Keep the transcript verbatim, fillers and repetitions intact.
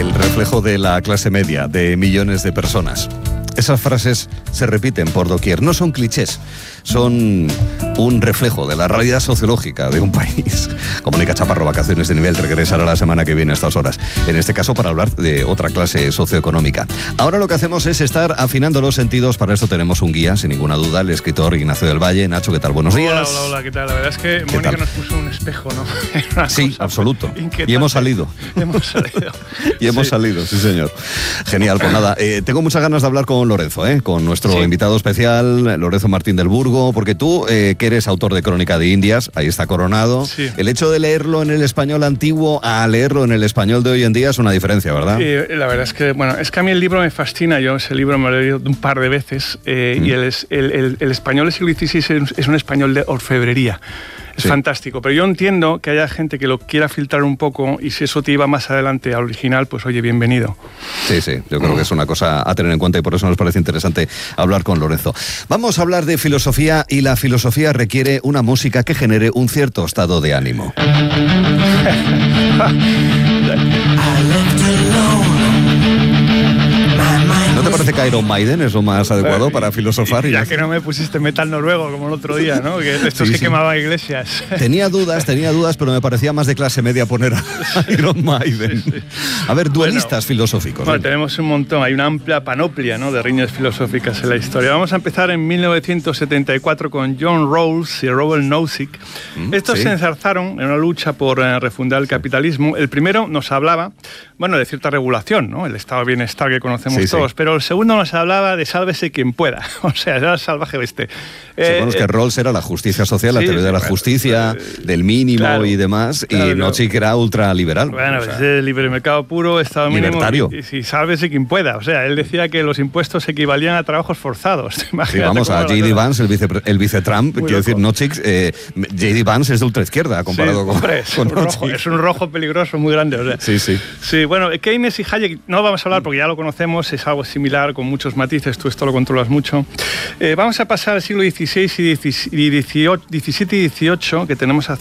el reflejo de la clase media, de millones de personas. Esas frases se repiten por doquier, no son clichés, son un reflejo de la realidad sociológica de un país. Comunica Chaparro, Vacaciones de Nivel, regresará la semana que viene a estas horas, en este caso para hablar de otra clase socioeconómica. Ahora lo que hacemos es estar afinando los sentidos, para esto tenemos un guía, sin ninguna duda, el escritor Ignacio del Valle. Nacho, ¿qué tal? Buenos días. Hola, hola, hola, ¿qué tal? La verdad es que Mónica tal? nos puso un espejo, ¿no? Sí, absoluto. Y hemos salido. hemos salido. y hemos sí. salido, sí señor. Genial, pues nada, eh, tengo muchas ganas de hablar con Lorenzo, ¿eh? con nuestro sí. invitado especial, Lorenzo Martín del Burgo, porque tú, eh, que eres autor de Crónica de Indias, ahí está coronado, sí. el hecho de leerlo en el español antiguo a leerlo en el español de hoy en día es una diferencia, ¿verdad? Sí, la verdad es que, bueno, es que a mí el libro me fascina, yo ese libro me lo he leído un par de veces, eh, mm. y el, el, el, el español del siglo dieciséis es un español de orfebrería. Es sí. fantástico, pero yo entiendo que haya gente que lo quiera filtrar un poco y si eso te iba más adelante al original, pues oye, bienvenido. Sí, sí, yo creo que es una cosa a tener en cuenta y por eso nos parece interesante hablar con Lorenzo. Vamos a hablar de filosofía y la filosofía requiere una música que genere un cierto estado de ánimo. ¿No te parece que Iron Maiden es lo más adecuado para filosofar? Y ya que no me pusiste metal noruego como el otro día, ¿no? Que estos sí, que sí. quemaban iglesias. Tenía dudas, tenía dudas, pero me parecía más de clase media poner a Iron Maiden. Sí, sí. A ver, duelistas bueno, filosóficos. Bueno, ¿no? Tenemos un montón, hay una amplia panoplia, ¿no?, de riñas filosóficas en la historia. Vamos a empezar en mil novecientos setenta y cuatro con John Rawls y Robert Nozick. Mm, Estos sí. se enzarzaron en una lucha por eh, refundar el capitalismo. El primero nos hablaba, bueno, de cierta regulación, ¿no?, el estado de bienestar que conocemos sí, todos, sí. pero el segundo nos hablaba de sálvese quien pueda, o sea, era el salvaje oeste. Sí, eh, bueno, es que Rawls era la justicia social, sí, la teoría de la justicia, eh, del mínimo claro, y demás, claro, y Nozick era ultraliberal. Bueno, o sea, es el libre mercado puro, estado mínimo, libertario. Y, y sálvese quien pueda, o sea, él decía que los impuestos equivalían a trabajos forzados. Sí, vamos, a J D Vance, el vice, el vice-Trump, quiero decir, Nozick, eh, J D Vance es de ultraizquierda comparado sí, con, hombre, es con un rojo, es un rojo peligroso muy grande. O sea. Sí, sí. Sí, bueno, Keynes y Hayek no vamos a hablar porque ya lo conocemos, es algo similar con muchos matices, tú esto lo controlas mucho. Eh, vamos a pasar al siglo dieciséis y diecisiete y dieciocho, que tenemos a